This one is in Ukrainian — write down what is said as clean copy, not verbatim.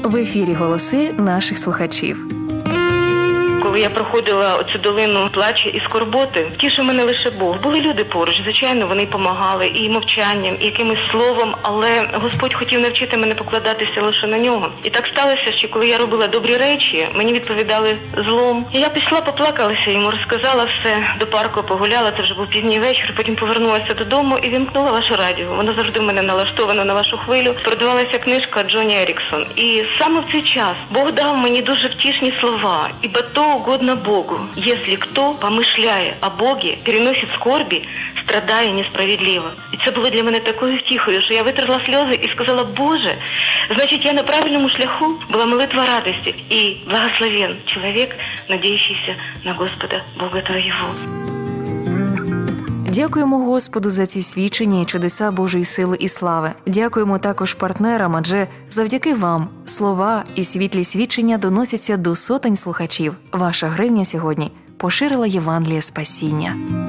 В ефірі голоси наших слухачів. Коли я проходила оцю долину плачу і скорботи, тішив мене лише Бог. Були люди поруч, звичайно, вони допомагали і мовчанням, і якимось словом, але Господь хотів навчити мене покладатися лише на нього. І так сталося, що коли я робила добрі речі, мені відповідали злом. І я пішла, поплакалася йому, розказала все, до парку погуляла, це вже був пізній вечір, потім повернулася додому і вімкнула ваше радіо. Воно завжди в мене налаштовано на вашу хвилю. Продавалася книжка Джоні Еріксон. І саме в цей час Бог дав мені дуже втішні слова. «Ибо то угодно Богу, если кто, помышляя о Боге, переносит скорби, страдая несправедливо». І це було для мене такою втіхою, що я витерла сльози і сказала: Боже, значить я на правильному шляху. Була молитва радості. І благословен чоловік, надіючийся на Господа Бога твоєго. Дякуємо Господу за ці свідчення і чудеса Божої сили і слави. Дякуємо також партнерам, адже завдяки вам слова і світлі свідчення доносяться до сотень слухачів. Ваша гривня сьогодні поширила Євангеліє спасіння.